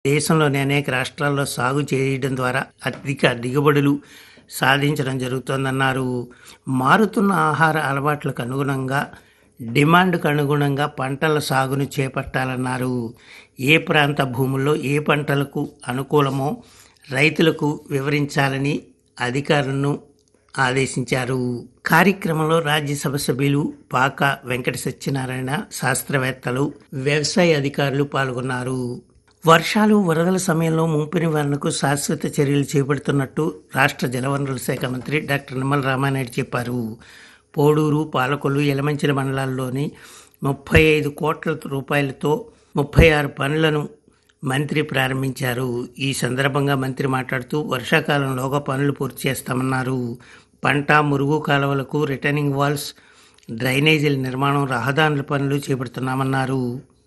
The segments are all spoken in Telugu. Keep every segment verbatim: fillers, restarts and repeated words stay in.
దేశంలోని అనేక రాష్ట్రాల్లో సాగు చేయడం ద్వారా అధిక దిగుబడులు సాధించడం జరుగుతోందన్నారు. మారుతున్న ఆహార అలవాట్లకు అనుగుణంగా, డిమాండ్కు అనుగుణంగా పంటల సాగును చేపట్టాలన్నారు. ఏ ప్రాంత భూముల్లో ఏ పంటలకు అనుకూలమో రైతులకు వివరించాలని అధికారులను ఆదేశించారు. కార్యక్రమంలో రాజ్యసభ సభ్యులు పాక వెంకట సత్యనారాయణ, శాస్త్రవేత్తలు, వ్యవసాయ అధికారులు పాల్గొన్నారు. వర్షాలు, వరదల సమయంలో ముంపు నివారణకు శాశ్వత చర్యలు చేపడుతున్నట్టు రాష్ట్ర జలవనరుల శాఖ మంత్రి డాక్టర్ నిమ్మల రామానాయుడు చెప్పారు. పోడూరు, పాలకొల్లు, యలమంచిలి మండలాల్లోని ముప్పై ఐదు కోట్ల రూపాయలతో ముప్పై ఆరు పనులను మంత్రి ప్రారంభించారు. ఈ సందర్భంగా మంత్రి మాట్లాడుతూ వర్షాకాలంలోగా పనులు పూర్తి చేస్తామన్నారు. పంట, మురుగు కాలువలకు రిటర్నింగ్ వాల్స్, డ్రైనేజీల నిర్మాణం, రహదారుల పనులు చేపడుతున్నామన్నారు.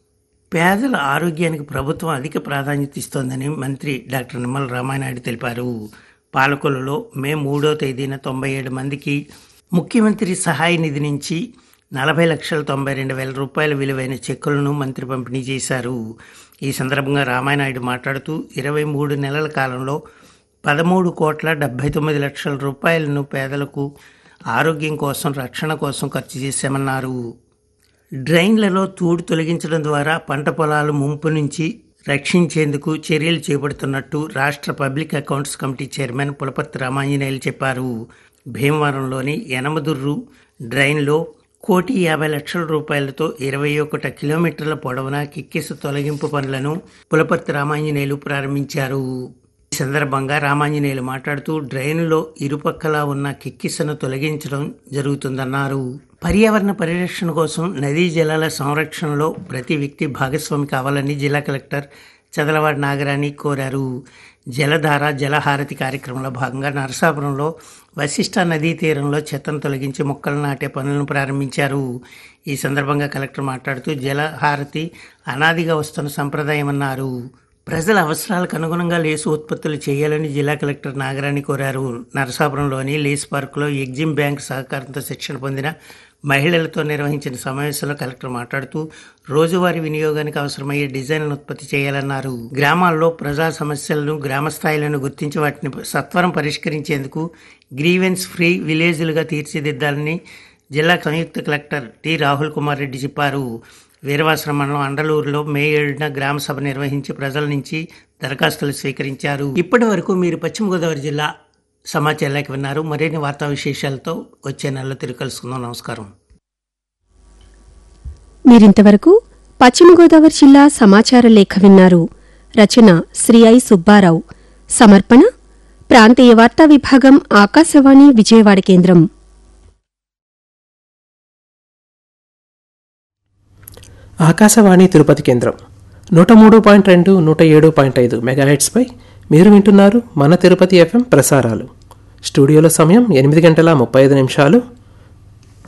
పేదల ఆరోగ్యానికి ప్రభుత్వం అధిక ప్రాధాన్యత ఇస్తోందని మంత్రి డాక్టర్ నిమ్మల రామానాయుడు తెలిపారు. పాలకొల్లులో మే మూడో తేదీన తొంభై ఏడు మందికి ముఖ్యమంత్రి సహాయ నిధి నుంచి నలభై లక్షల తొంభై రెండు వేల రూపాయల విలువైన చెక్కులను మంత్రి పంపిణీ చేశారు. ఈ సందర్భంగా రామానాయుడు మాట్లాడుతూ ఇరవై మూడు నెలల కాలంలో పదమూడు కోట్ల డెబ్బై తొమ్మిది లక్షల రూపాయలను పేదలకు ఆరోగ్యం కోసం, రక్షణ కోసం ఖర్చు చేశామన్నారు. డ్రైన్లలో తూడు తొలగించడం ద్వారా పంట పొలాలు ముంపు నుంచి రక్షించేందుకు చర్యలు చేపడుతున్నట్టు రాష్ట్ర public accounts committee chairman Pulaparthi Ramanjaneyulu చెప్పారు. భీమవరంలోని యనమదుర్రు డ్రైన్లో కోటి యాభై లక్షల రూపాయలతో ఇరవై ఒకటి కిలోమీటర్ల పొడవున కిక్కిసు తొలగింపు పనులను పులపర్తి రామాంజనేయులు ప్రారంభించారు. ఈ సందర్భంగా రామాంజనేయులు మాట్లాడుతూ డ్రైన్లో ఇరుపక్కలా ఉన్న కిక్కిసను తొలగించడం జరుగుతుందన్నారు. పర్యావరణ పరిరక్షణ కోసం నదీ జలాల సంరక్షణలో ప్రతి వ్యక్తి భాగస్వామి కావాలని జిల్లా కలెక్టర్ చదలవాడ నాగరాణి కోరారు. జలధార జలహారతి కార్యక్రమంలో భాగంగా నరసాపురంలో వశిష్ఠ నదీ తీరంలో చెత్తను తొలగించి మొక్కలు నాటే పనులను ప్రారంభించారు. ఈ సందర్భంగా కలెక్టర్ మాట్లాడుతూ జలహారతి అనాదిగా వస్తున్న సంప్రదాయమన్నారు. ప్రజల అవసరాలకు అనుగుణంగా లేసు ఉత్పత్తులు చేయాలని జిల్లా కలెక్టర్ నాగరాణి కోరారు. నరసాపురంలోని లేస్ పార్కులో ఎగ్జిమ్ బ్యాంక్ సహకారంతో శిక్షణ పొందిన మహిళలతో నిర్వహించిన సమావేశంలో కలెక్టర్ మాట్లాడుతూ రోజువారీ వినియోగానికి అవసరమయ్యే డిజైన్లను ఉత్పత్తి చేయాలన్నారు. గ్రామాల్లో ప్రజా సమస్యలను గ్రామ స్థాయిలను గుర్తించి వాటిని సత్వరం పరిష్కరించేందుకు గ్రీవెన్స్ ఫ్రీ విలేజ్లుగా తీర్చిదిద్దాలని జిల్లా సంయుక్త కలెక్టర్ టి రాహుల్ కుమార్ రెడ్డి చెప్పారు. వీరవాసరం మండలం అండలూరులో మే ఏడున గ్రామ సభ నిర్వహించి ప్రజల నుంచి దరఖాస్తులు స్వీకరించారు. ఇప్పటి వరకు మీరు పశ్చిమ గోదావరి జిల్లా సమాచారాలకు విన్నారు. మరిన్ని వార్తా విశేషాలతో వచ్చే నెలలో తిరిగి కలుసుకుందాం. నమస్కారం. మీరింతవరకు పశ్చిమ గోదావరి జిల్లా సమాచార లేఖ విన్నారు. రచన శ్రీ ఐ సుబ్బారావు. సమర్పణ ప్రాంతీయ వార్తా విభాగం, ఆకాశవాణి విజయవాడ కేంద్రం. ఆకాశవాణి తిరుపతి కేంద్రం నూట మూడు పాయింట్ రెండు నూట ఏడు పాయింట్ ఐదు మెగాహెట్స్పై మీరు వింటున్నారు మన తిరుపతి ఎఫ్ఎం ప్రసారాలు. స్టూడియోలో సమయం ఎనిమిది గంటల ముప్పై ఐదు నిమిషాలు.